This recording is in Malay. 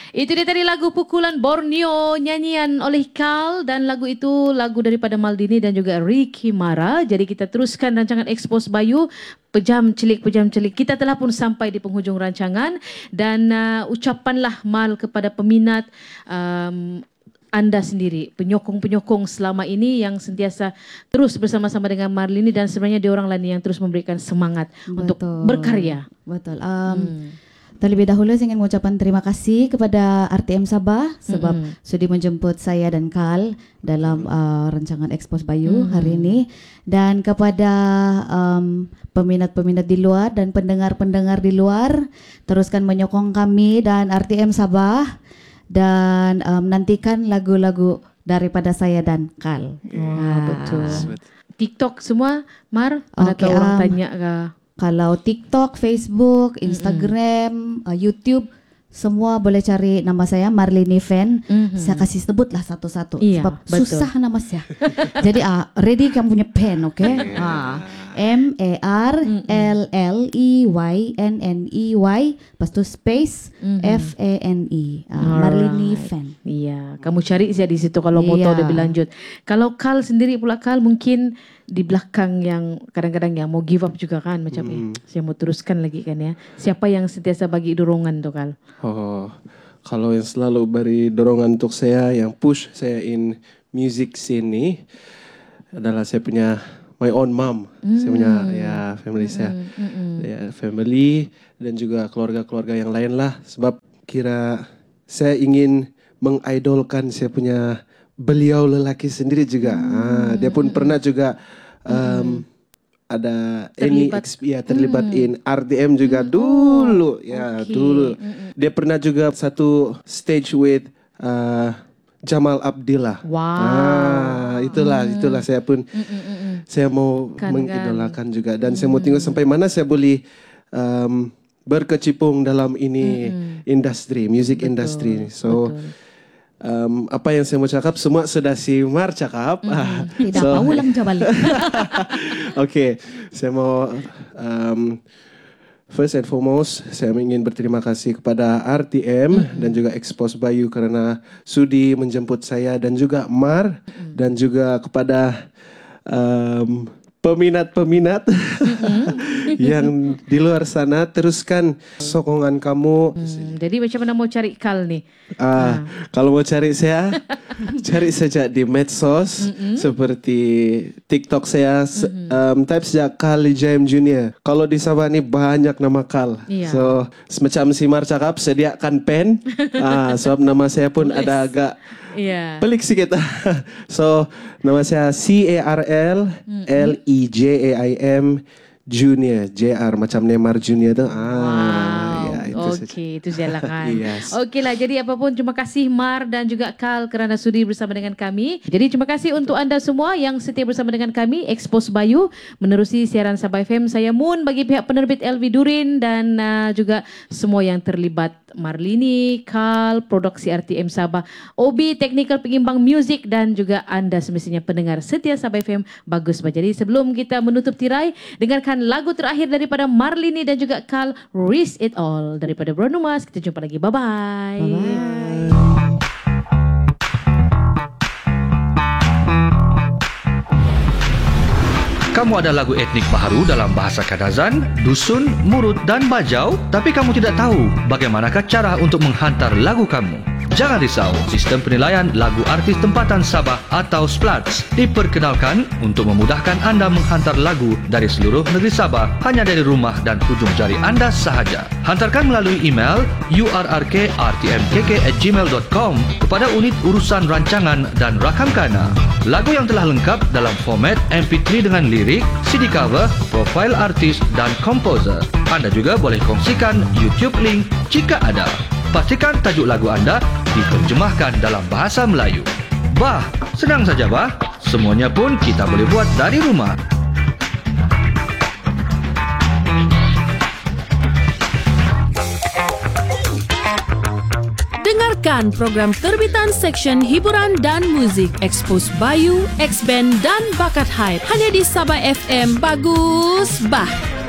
Itu dia tadi lagu Pukulan Borneo, nyanyian oleh Kal, dan lagu itu lagu daripada Maldini dan juga Ricky Mara. Jadi kita teruskan rancangan Expose Bayu, pejam celik. Kita telah pun sampai di penghujung rancangan, dan ucapanlah Mal kepada peminat anda sendiri, penyokong-penyokong selama ini yang sentiasa terus bersama-sama dengan Marlini, dan sebenarnya diorang lah ni yang terus memberikan semangat untuk berkarya. Betul. Terlebih dahulu saya ingin mengucapkan terima kasih kepada RTM Sabah sebab sudi menjemput saya dan Kal dalam rancangan Expose Bayu hari ini, dan kepada peminat-peminat di luar dan pendengar-pendengar di luar, teruskan menyokong kami dan RTM Sabah, dan nantikan lagu-lagu daripada saya dan Kal. Betul. TikTok semua, Mar? Mana tahu orang tanya ke? Kalau TikTok, Facebook, Instagram, YouTube, semua boleh cari nama saya Marlini Fan. Saya kasih sebutlah satu-satu sebab susah nama saya. Jadi ready kamu punya pen, okay? MARLLEYNNEY, lepas tu space FANE, Marlini Fan. Iya, kamu cari saja di situ kalau mau tahu lebih lanjut. Kalau Kal sendiri pula, Kal mungkin di belakang yang kadang-kadang yang mau give up juga kan, macam saya mau teruskan lagi kan ya. Siapa yang sentiasa bagi dorongan tu, Kal? Kalau yang selalu beri dorongan untuk saya, yang push saya in music scene ni adalah saya punya my own mom. Saya punya family saya. Family dan juga keluarga-keluarga yang lain lah. Sebab kira saya ingin mengidolkan saya punya beliau lelaki sendiri juga. Dia pun pernah juga ada terlibat in RTM juga dulu. Dulu. Dia pernah juga satu stage with Jamal Abdillah. Itulah saya pun saya mau mengidolakan juga, dan saya mau tengok sampai mana saya boleh berkecimpung dalam ini industri, music industry. So apa yang saya mau cakap semua sudah si Mar cakap. Tidak mau ulang balik. Okay, saya mau first and foremost saya ingin berterima kasih kepada RTM dan juga Expose Bayu kerana sudi menjemput saya dan juga Mar, dan juga kepada peminat-peminat yang di luar sana, teruskan sokongan kamu. Jadi macam mana mau cari Kal ni? Kalau mau cari saya, cari saja di medsos seperti TikTok saya, type saja Kal Lijaim Junior. Kalau di Sabah ni banyak nama Kal. So semacam si Mar cakap, sediakan pen. Sebab nama saya pun ada agak pelik sikit. So nama saya CARLLEJAIM Junior, JR macam Neymar Junior tu. Itu silakan. Okey lah, jadi apapun terima kasih Mar dan juga Kal kerana sudi bersama dengan kami. Jadi terima kasih untuk anda semua yang setia bersama dengan kami Expose Bayu menerusi siaran Sabah FM. Saya Moon bagi pihak penerbit LV Durin, dan juga semua yang terlibat, Marlini, Kal, produksi RTM Sabah, Obi, teknikal pengimbang muzik, dan juga anda semestinya pendengar setia Sabah FM Bagus Bah. Jadi sebelum kita menutup tirai, dengarkan lagu terakhir daripada Marlini dan juga Kal, Risk It All daripada Bruno Mars. Kita jumpa lagi. Bye-bye. Bye-bye. Kamu ada lagu etnik baharu dalam bahasa Kadazan, Dusun, Murut dan Bajau, tapi kamu tidak tahu bagaimanakah cara untuk menghantar lagu kamu. Jangan risau, sistem penilaian lagu artis tempatan Sabah atau SPLATS diperkenalkan untuk memudahkan anda menghantar lagu dari seluruh negeri Sabah hanya dari rumah dan hujung jari anda sahaja. Hantarkan melalui email urrk@rtmkk@gmail.com kepada unit urusan rancangan dan rakam kana. Lagu yang telah lengkap dalam format MP3 dengan lirik, CD cover, profil artis dan komposer. Anda juga boleh kongsikan YouTube link jika ada. Pastikan tajuk lagu anda diterjemahkan dalam bahasa Melayu. Bah, senang saja bah. Semuanya pun kita boleh buat dari rumah. Dengarkan program terbitan Seksyen Hiburan dan Muzik Expose Bayu, X-Band dan Bakat Hype hanya di Sabah FM Bagus Bah.